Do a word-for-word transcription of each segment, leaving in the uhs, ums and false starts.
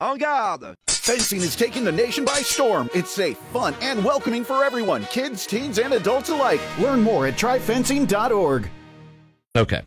En garde! Fencing is taking the nation by storm. It's safe, fun, and welcoming for everyone, kids, teens, and adults alike. Learn more at try fencing dot org. Okay.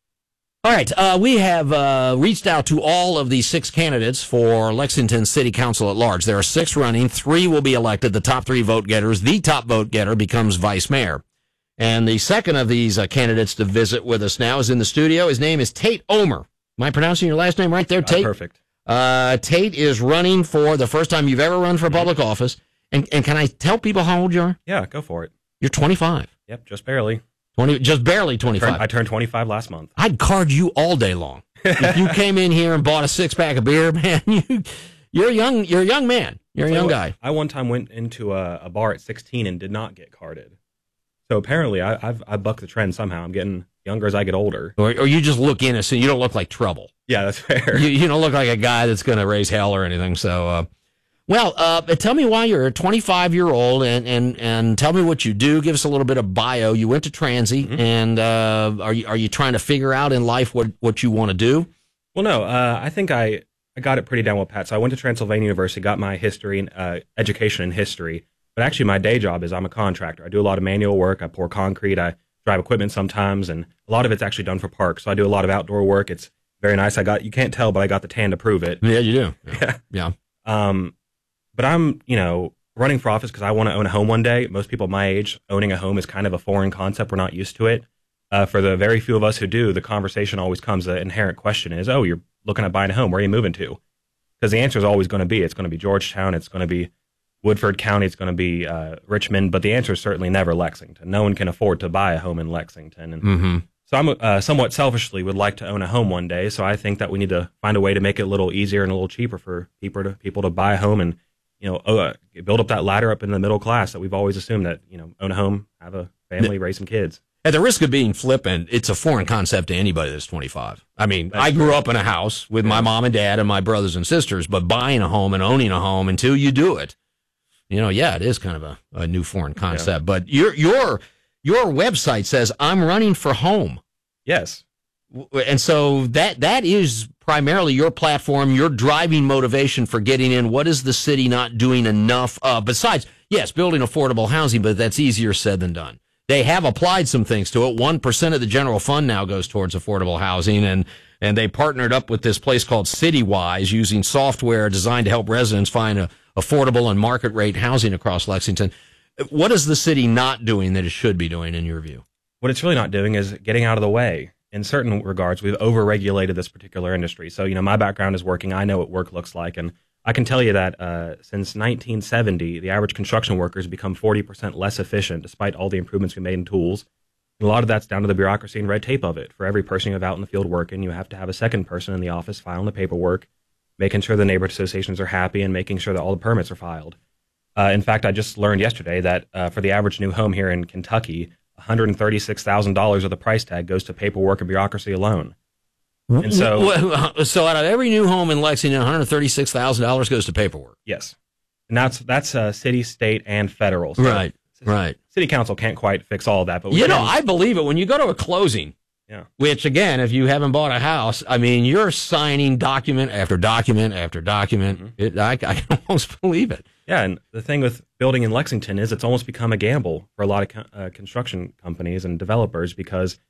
All right. Uh, we have uh, reached out to all of the six candidates for Lexington City Council at large. There are six running. Three will be elected. The top three vote getters. The top vote getter becomes vice mayor. And the second of these uh, candidates to visit with us now is in the studio. His name is Tate Omer. Am I pronouncing your last name right there, Tate? Uh, perfect. Uh, Tate is running for the first time you've ever run for public office. And, and can I tell people how old you are? Yeah, go for it. You're twenty-five. Yep, just barely. twenty, just barely twenty-five. I turned, I turned twenty-five last month. I'd card you all day long. If you came in here and bought a six pack of beer, man, you, you're a young, you're a young man. You're a young what, guy. I one time went into a, a bar at sixteen and did not get carded. So apparently, I, I've I bucked the trend somehow. I'm getting younger as I get older. Or, or you just look innocent. You don't look like trouble. Yeah, that's fair. You, you don't look like a guy that's going to raise hell or anything. So, uh, well, uh, tell me why you're a twenty-five year old and, and, and tell me what you do. Give us a little bit of bio. You went to Transy, mm-hmm. and uh, are you are you trying to figure out in life what, what you want to do? Well, no, uh, I think I, I got it pretty down well, Pat. So I went to Transylvania University, got my history and uh, education in history. But actually, my day job is I'm a contractor. I do a lot of manual work. I pour concrete. I drive equipment sometimes, and a lot of it's actually done for parks. So I do a lot of outdoor work. It's very nice. I got you can't tell, but I got the tan to prove it. Yeah, you do. Yeah, yeah. Um, but I'm you know running for office because I want to own a home one day. Most people my age owning a home is kind of a foreign concept. We're not used to it. Uh, for the very few of us who do, the conversation always comes. The inherent question is, "Oh, you're looking at buying a home. Where are you moving to?" Because the answer is always going to be, it's going to be Georgetown. It's going to be Woodford County, it's going to be uh, Richmond, but the answer is certainly never Lexington. No one can afford to buy a home in Lexington. And mm-hmm. so I'm uh, somewhat selfishly would like to own a home one day, so I think that we need to find a way to make it a little easier and a little cheaper for people to, people to buy a home and, you know, uh, build up that ladder up in the middle class that we've always assumed that, you know, own a home, have a family, yeah. raise some kids. At the risk of being flippant, it's a foreign concept to anybody that's twenty-five. I mean, that's I grew true. up in a house with yeah. my mom and dad and my brothers and sisters, but buying a home and owning a home until you do it, you know, yeah, it is kind of a, a new foreign concept. Yeah. But your your your website says I'm running for home. Yes, and so that that is primarily your platform, your driving motivation for getting in. What is the city not doing enough of? Besides, yes, building affordable housing, but that's easier said than done. They have applied some things to it. One percent of the general fund now goes towards affordable housing, and and they partnered up with this place called CityWise using software designed to help residents find a affordable and market rate housing across Lexington. What is the city not doing that it should be doing in your view? What it's really not doing is getting out of the way. In certain regards, we've overregulated this particular industry. So, you know, my background is working. I know what work looks like. And I can tell you that uh, since nineteen seventy, the average construction worker has become forty percent less efficient despite all the improvements we made in tools. And a lot of that's down to the bureaucracy and red tape of it. For every person you have out in the field working, you have to have a second person in the office filing the paperwork, making sure the neighborhood associations are happy, and making sure that all the permits are filed. Uh, in fact, I just learned yesterday that uh, for the average new home here in Kentucky, one hundred thirty-six thousand dollars of the price tag goes to paperwork and bureaucracy alone. And so, so out of every new home in Lexington, one hundred thirty-six thousand dollars goes to paperwork. Yes, and that's that's uh, city, state, and federal. So right, right. City council can't quite fix all of that, but we you can. know, I believe it when you go to a closing. Yeah. Which, again, if you haven't bought a house, I mean, you're signing document after document after document. Mm-hmm. It, I, I can almost believe it. Yeah, and the thing with building in Lexington is it's almost become a gamble for a lot of co- uh, construction companies and developers because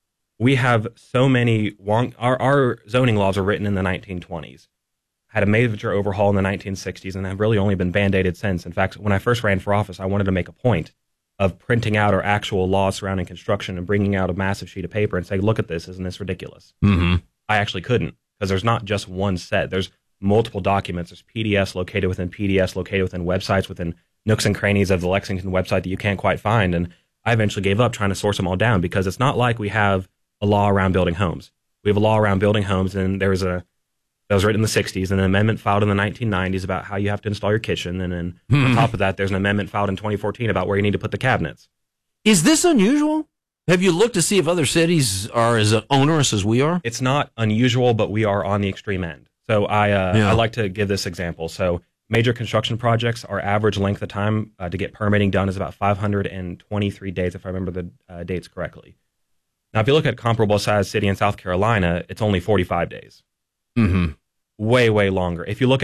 we have so many wonk. Our, our zoning laws are written in the nineteen twenties, had a major overhaul in the nineteen sixties, and have really only been band-aided since. In fact, when I first ran for office, I wanted to make a point of printing out our actual laws surrounding construction and bringing out a massive sheet of paper and say, look at this, isn't this ridiculous? Mm-hmm. I actually couldn't because there's not just one set. There's multiple documents. There's P D Fs located within P D Fs, located within websites, within nooks and crannies of the Lexington website that you can't quite find. And I eventually gave up trying to source them all down because it's not like we have a law around building homes. We have a law around building homes, and there was a that was written in the sixties, and an amendment filed in the nineteen nineties about how you have to install your kitchen. And then hmm. on top of that, there's an amendment filed in twenty fourteen about where you need to put the cabinets. Is this unusual? Have you looked to see if other cities are as onerous as we are? It's not unusual, but we are on the extreme end. So I uh, yeah. I like to give this example. So major construction projects, our average length of time uh, to get permitting done is about five hundred twenty-three days, if I remember the uh, dates correctly. Now, if you look at comparable sized city in South Carolina, it's only forty-five days. Mm-hmm. Way, way longer. If you look